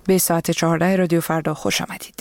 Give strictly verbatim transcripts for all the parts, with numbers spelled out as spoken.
به ساعت چهارده رادیو فردا خوش آمدید.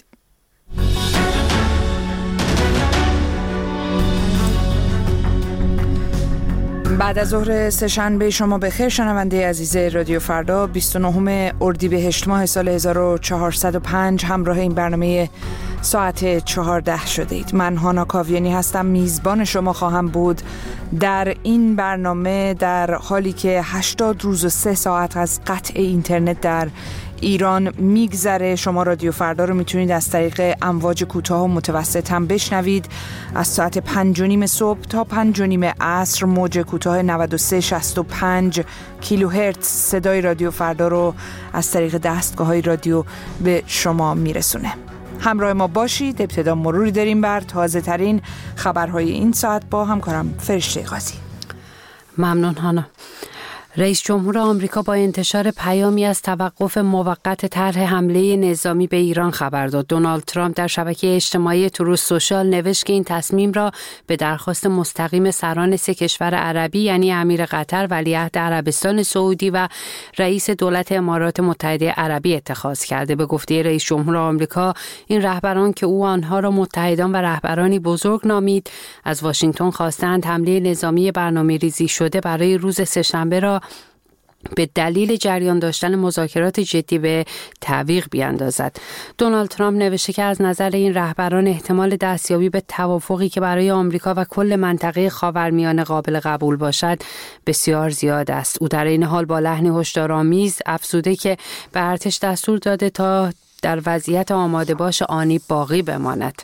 بعد از ظهر سه‌شنبه شما بخیر شنونده عزیز رادیو فردا. بیست و نهم اردیبهشت ماه سال هزار و چهارصد و پنج همراه این برنامه ساعت چهارده شده اید. من هانا کاویانی هستم، میزبان شما خواهم بود در این برنامه، در حالی که هشتاد روز و سه ساعت از قطع اینترنت در ایران میگذره. شما رادیو فردا رو میتونید از طریق امواج کوتاه و متوسط هم بشنوید. از ساعت پنج و نیم صبح تا پنج و نیم عصر موج کوتاه نود و سه شصت و پنج کیلوهرتز صدای رادیو فردا رو از طریق دستگاه‌های رادیو به شما میرسونه. همراه ما باشید. ابتدا مروری داریم بر تازه ترین خبرهای این ساعت با همکارم فرشته قاضی. ممنون هانا. رئیس جمهور آمریکا با انتشار پیامی از توقف موقت طرح حمله نظامی به ایران خبر داد. دونالد ترامپ در شبکه اجتماعی تروث سوشال نوشت که این تصمیم را به درخواست مستقیم سران سه کشور عربی یعنی امیر قطر، ولیعهد عربستان سعودی و رئیس دولت امارات متحده عربی اتخاذ کرده. به گفته رئیس جمهور آمریکا، این رهبران که او آنها را متحدان و رهبرانی بزرگ نامید، از واشنگتن خواستند حمله نظامی برنامه‌ریزی شده برای روز سه‌شنبه را به دلیل جریان داشتن مذاکرات جدی به تعویق بیاندازد. دونالد ترامپ نوشته که از نظر این رهبران احتمال دستیابی به توافقی که برای آمریکا و کل منطقه خاورمیانه قابل قبول باشد بسیار زیاد است. او در این حال با لحنی هشدارآمیز افزوده که به ارتش دستور داده تا در وضعیت آماده باش آنی باقی بماند.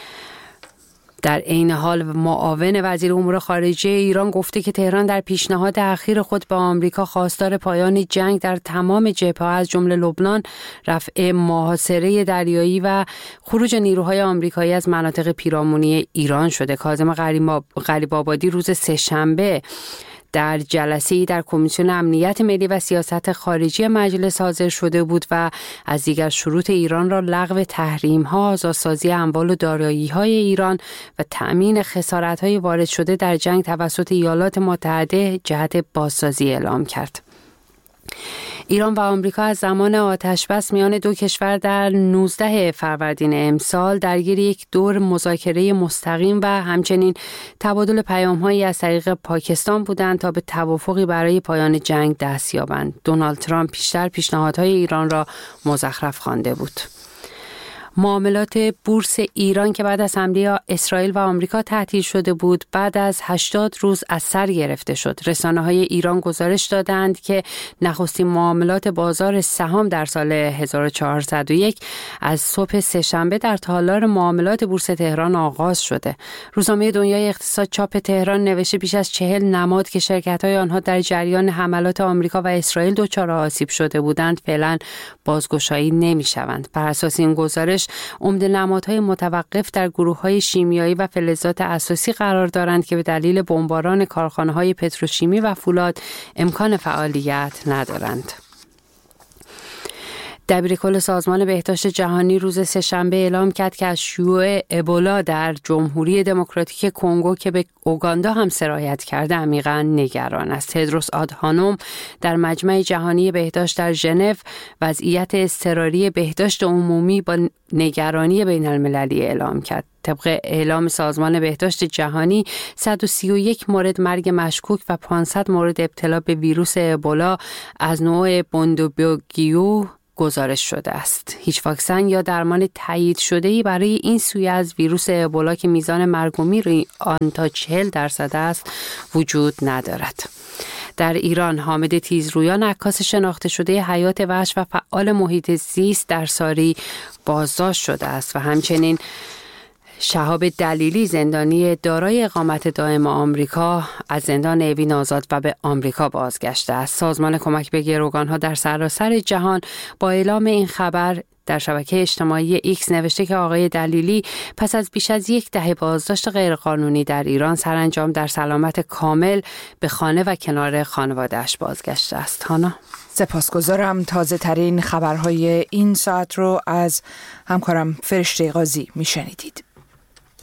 در عین حال معاون وزیر امور خارجه ایران گفته که تهران در پیشنهاد اخیر خود به آمریکا خواستار پایان جنگ در تمام جبهه‌ها از جمله لبنان، رفع محاصره دریایی و خروج نیروهای آمریکایی از مناطق پیرامونی ایران شده. کاظم غریب‌آبادی روز سه‌شنبه در جلسه‌ای در کمیسیون امنیت ملی و سیاست خارجی مجلس حاضر شده بود و از دیگر شروط ایران را لغو تحریم‌ها، آزادسازی اموال و دارایی‌های ایران و تأمین خسارت‌های وارد شده در جنگ توسط ایالات متحده جهت بازسازی اعلام کرد. ایران و آمریکا از زمان آتش‌بس میان دو کشور در نوزده فروردین امسال درگیر یک دور مذاکره مستقیم و همچنین تبادل پیام‌هایی از طریق پاکستان بودند تا به توافقی برای پایان جنگ دست یابند. دونالد ترامپ پیشتر پیشنهادهای ایران را مزخرف خوانده بود. معاملات بورس ایران که بعد از حمله اسرائیل و آمریکا تعطیل شده بود، بعد از هشتاد روز از سر گرفته شد. رسانه‌های ایران گزارش دادند که نخستین معاملات بازار سهام در سال هزار و چهارصد و یک از صبح سه‌شنبه در تالار معاملات بورس تهران آغاز شده. روزنامه دنیای اقتصاد چاپ تهران نوشته بیش از چهل نماد که شرکت‌های آنها در جریان حملات آمریکا و اسرائیل دچار آسیب شده بودند فعلا بازگشایی نمی‌شوند. بر اساس این گزارش عمده نمادهای متوقف در گروه‌های شیمیایی و فلزات اساسی قرار دارند که به دلیل بمباران کارخانه‌های پتروشیمی و فولاد امکان فعالیت ندارند. دبیرکل سازمان بهداشت جهانی روز سه‌شنبه اعلام کرد که از شیوع ابولا در جمهوری دموکراتیک کنگو که به اوگاندا هم سرایت کرده عمیقاً نگران است. تدروس آدهانوم در مجمع جهانی بهداشت در ژنو وضعیت اضطراری بهداشت عمومی با نگرانی بین المللی اعلام کرد. طبق اعلام سازمان بهداشت جهانی صد و سی و یک مورد مرگ مشکوک و پانصد مورد ابتلا به ویروس ابولا از نوع بوندوبوگیو گزارش شده است. هیچ واکسن یا درمان تایید شده‌ای برای این سویه از ویروس ابولا که میزان مرگ و میر آن تا چهل درصد است وجود ندارد. در ایران حامد تیزرویان، عکاس شناخته شده حیات وحش و فعال محیط زیست در ساری بازداشت شده است و همچنین شهاب دلیلی، زندانی دارای اقامت دائم آمریکا، از زندان اوین آزاد و به آمریکا بازگشته است. سازمان کمک به گروگان‌ها در سراسر جهان با اعلام این خبر در شبکه اجتماعی ایکس نوشته که آقای دلیلی پس از بیش از یک دهه بازداشت غیرقانونی در ایران سرانجام در سلامت کامل به خانه و کنار خانواده‌اش بازگشته است. هانا، سپاسگزارم. تازه ترین خبرهای این ساعت رو از همکارم فرشته قاضی میشنیدید.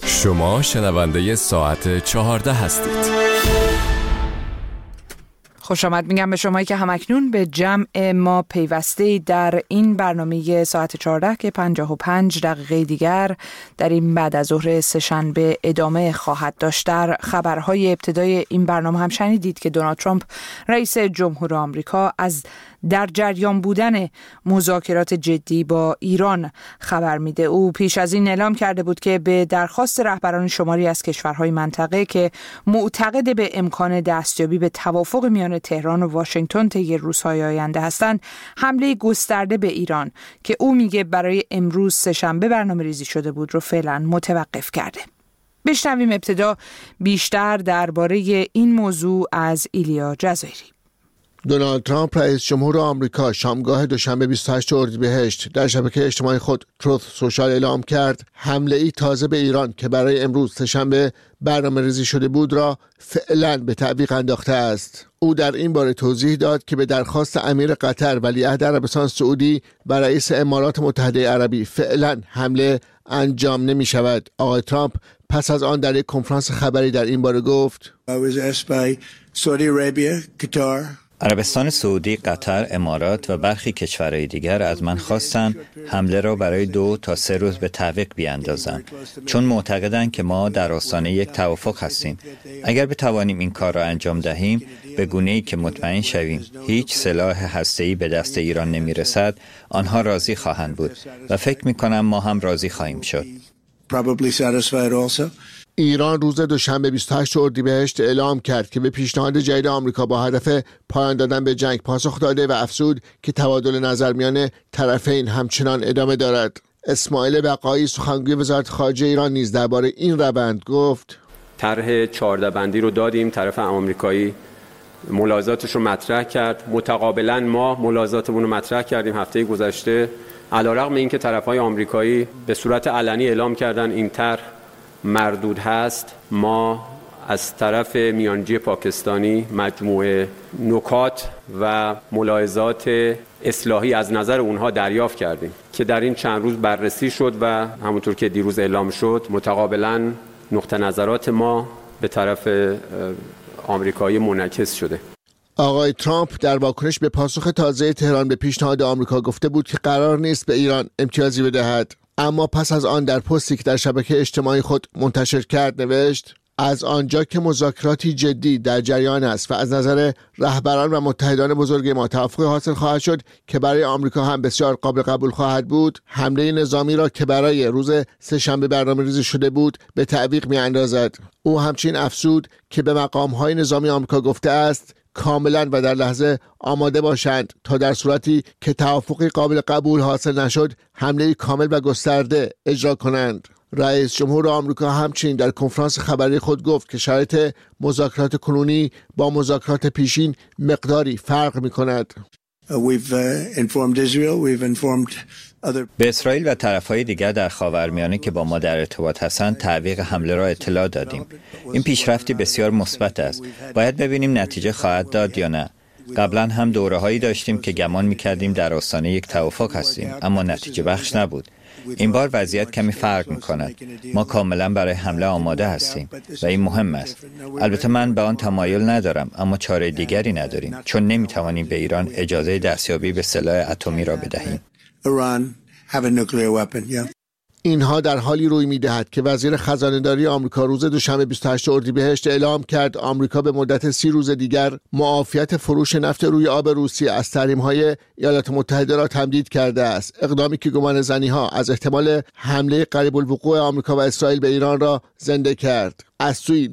شما شنونده ساعت چهارده هستید. خوش آمد میگم به شمایی که همکنون به جمع ما پیوسته در این برنامه ساعت چهارده که پنجاه و پنج دقیقه دیگر در این بعد از ظهر سه‌شنبه ادامه خواهد داشت. در خبرهای ابتدای این برنامه هم شنیدید که دونالد ترامپ رئیس جمهور آمریکا از در جریان بودن مذاکرات جدی با ایران خبر میده. او پیش از این اعلام کرده بود که به درخواست رهبران شماری از کشورهای منطقه که معتقد به امکان دستیابی به توافق میان تهران و واشنگتن طی روزهای آینده هستند، حمله گسترده به ایران که او میگه برای امروز سه‌شنبه برنامه‌ریزی شده بود رو فعلا متوقف کرده. بشنویم ابتدا بیشتر درباره این موضوع از ایلیا جزایری. دونالد ترامپ رئیس جمهور آمریکا شامگاه دوشنبه بیست و هشتم اردیبهشت در شبکه اجتماعی خود تروث سوشال اعلام کرد حمله ای تازه به ایران که برای امروز سه‌شنبه برنامه‌ریزی شده بود را فعلا به تعویق انداخته است. او در این باره توضیح داد که به درخواست امیر قطر ولیعهد عربستان سعودی و رئیس امارات متحده عربی فعلا حمله انجام نمی شود. آقای ترامپ پس از آن در یک کنفرانس خبری در این باره گفت عربستان سعودی، قطر، امارات و برخی کشورهای دیگر از من خواستند حمله را برای دو تا سه روز به تعویق بیاندازم، چون معتقدند که ما در آستانه یک توافق هستیم. اگر بتوانیم این کار را انجام دهیم، به گونه‌ای که مطمئن شویم هیچ سلاح هسته‌ای به دست ایران نمی‌رسد، آنها راضی خواهند بود و فکر می‌کنم ما هم راضی خواهیم شد. ایران روز دوشنبه بیست و هشتم اردیبهشت اعلام کرد که به پیشنهاد جدید آمریکا با هدف پایان دادن به جنگ پاسخ داده و افزود که تبادل نظر میان طرفین همچنان ادامه دارد. اسماعیل بقایی سخنگوی وزارت خارجه ایران نیز درباره این روند گفت: طرح چهارده بندی رو دادیم، طرف آمریکایی ملاحظاتش رو مطرح کرد، متقابلا ما ملاحظاتمون رو مطرح کردیم هفته گذشته. علیرغم اینکه طرف‌های آمریکایی به صورت علنی اعلام کردن این طرح مردود هست، ما از طرف میانجی پاکستانی مجموعه نکات و ملاحظات اصلاحی از نظر اونها دریافت کردیم که در این چند روز بررسی شد و همونطور که دیروز اعلام شد متقابلا نقطه نظرات ما به طرف آمریکایی منعکس شده. آقای ترامپ در واکنش به پاسخ تازه تهران به پیشنهاد آمریکا گفته بود که قرار نیست به ایران امتیازی بدهد، اما پس از آن در پستی که در شبکه اجتماعی خود منتشر کرد نوشت: از آنجا که مذاکراتی جدی در جریان است و از نظر رهبران و متحدان بزرگ ما توافق حاصل خواهد شد که برای آمریکا هم بسیار قابل قبول خواهد بود، حمله نظامی را که برای روز سه‌شنبه برنامه‌ریزی شده بود به تعویق می‌اندازد. او همچنین افزود که به مقام‌های نظامی آمریکا گفته است کاملا و در لحظه آماده باشند تا در صورتی که توافقی قابل قبول حاصل نشد حمله کامل و گسترده اجرا کنند. رئیس جمهور آمریکا همچنین در کنفرانس خبری خود گفت که شرایط مذاکرات کنونی با مذاکرات پیشین مقداری فرق می‌کند. به اسرائیل و طرفهای دیگر در خاورمیانه که با ما در ارتباط هستند تعویق حمله را اطلاع دادیم. این پیشرفتی بسیار مثبت است. باید ببینیم نتیجه خواهد داد یا نه. قبلا هم دوره‌هایی داشتیم که گمان می‌کردیم در آستانه یک توافق هستیم، اما نتیجه بخش نبود. این بار وضعیت کمی فرق می‌کند. ما کاملا برای حمله آماده هستیم و این مهم است. البته من به آن تمایل ندارم، اما چاره دیگری نداریم، چون نمی‌توانیم به ایران اجازه دستیابی به سلاح اتمی را بدهیم. اینها در حالی روی می‌دهد که وزیر خزانه‌داری آمریکا روز دوشنبه بیست و هشتم اردیبهشت اعلام کرد آمریکا به مدت سی روز دیگر معافیت فروش نفت روی آب روسیه از تحریم‌های ایالات متحده را تمدید کرده است. اقدامی که گمان زنی‌ها از احتمال حمله قریب الوقوع آمریکا و اسرائیل به ایران را زنده کرد. از سوی